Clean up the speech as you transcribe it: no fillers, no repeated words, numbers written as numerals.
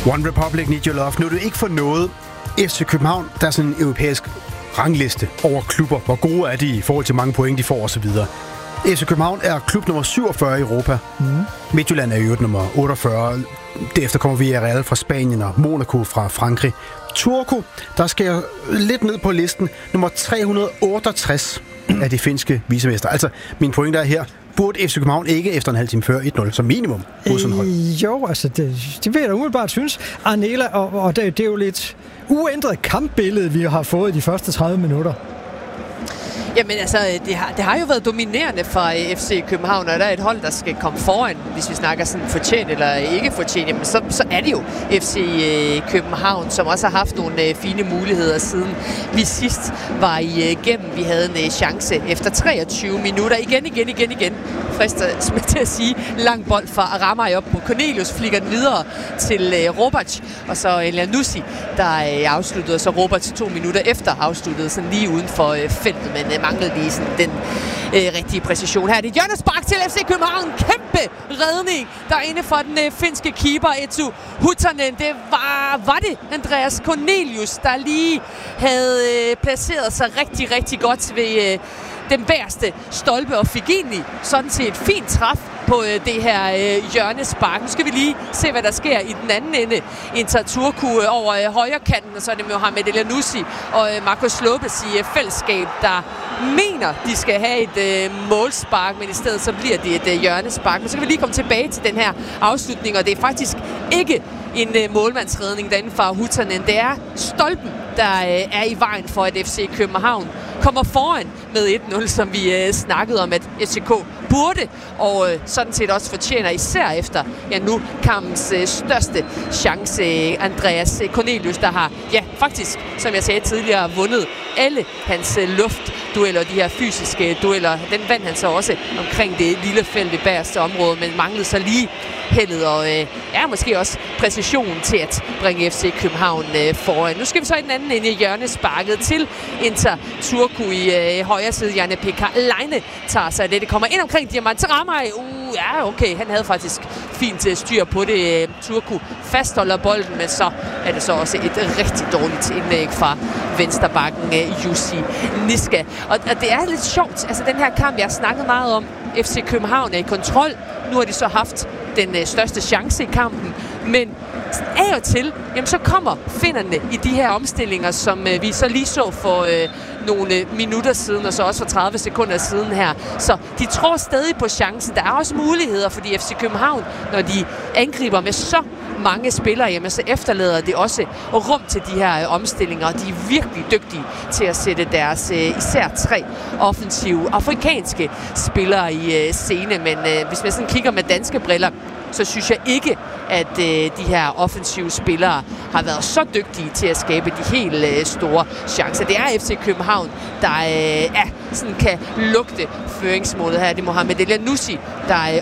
One Republic, Need Your Love. Nu er det ikke for noget. FC København, der er sådan en europæisk rangliste over klubber. Hvor gode er de i forhold til mange point, de får osv. FC København er klub nummer 47 i Europa. Midtjylland er i øvrigt nummer 48. Derefter kommer Villarreal fra Spanien og Monaco fra Frankrig. Turku, der skal lidt ned på listen. Nummer 368 af de finske vicemester. Altså, min pointe er her. Burde FC København ikke efter en halv time før 1-0 som minimum? Jo, altså det vil jeg da umiddelbart synes. Arnela, og det er jo lidt uændret kampbillede, vi har fået i de første 30 minutter. Jamen altså, det har jo været dominerende for FC København, og der er et hold, der skal komme foran, hvis vi snakker sådan fortjent eller ikke fortjent, jamen så er det jo FC København, som også har haft nogle fine muligheder siden vi sidst var igennem. Vi havde en chance efter 23 minutter. Igen. Frister til at sige, lang bold fra Aramaj op på Cornelius, flikker den videre til Robac, og så Elanusi, der afsluttede, og så Robac 2 minutter efter afsluttede sådan lige uden for feltet, men manglede lige sådan den rigtige præcision. Her er det hjørnespark til FC København. Kæmpe redning derinde for den finske keeper Eetu Huttunen. Det var det Andreas Cornelius, der lige havde placeret sig rigtig, rigtig godt ved den bagerste stolpe og fik egentlig sådan set et fint træf på det her hjørnespark. Nu skal vi lige se, hvad der sker i den anden ende. Inter Turku over højre kanten, og så er det Mohamed Elanusi og Marcos Lopez i fællesskab, der mener, de skal have et målspark, men i stedet så bliver det et hjørnespark. Men så kan vi lige komme tilbage til den her afslutning, og det er faktisk ikke en målmandsredning derinde fra Huttunen. Det er stolpen, der er i vejen for, at FC København kommer foran med 1-0, som vi snakkede om, at FCK burde, og sådan set også fortjener, især efter nu kampens største chance, Andreas Cornelius, der har, faktisk, som jeg sagde tidligere, vundet alle hans luftdueller, de her fysiske dueller. Den vandt han så også omkring det lille felt i bagerste område, men manglede så lige heldet og måske også præcision til at bringe FC København foran. Nu skal vi så i den anden ende i hjørnesparket til Inter Turku i højre side. Janne Pekka Leine tager sig af det. Det kommer ind omkring Diamant Aramaj. Okay, han havde faktisk fint styr på det. Turku fastholder bolden, men så er det så også et rigtig dårligt indlæg fra venstrebakken Jussi Niska. Og det er lidt sjovt, altså den her kamp, jeg har snakket meget om. FC København er i kontrol. Nu har de så haft den største chance i kampen, men af og til, jamen så kommer finnerne i de her omstillinger, som vi så lige så for nogle minutter siden, og så også for 30 sekunder siden her. Så de tror stadig på chancen. Der er også muligheder, fordi FC København, når de angriber med så mange spillere, jamen så efterlader det også rum til de her omstillinger, og de er virkelig dygtige til at sætte deres især 3 offensive afrikanske spillere i scene, men hvis man sådan kigger med danske briller, så synes jeg ikke, at de her offensive spillere har været så dygtige til at skabe de helt store chancer. Det er FC København, der sådan kan lugte føringsmålet her. Det er Mohamed Elanusi, der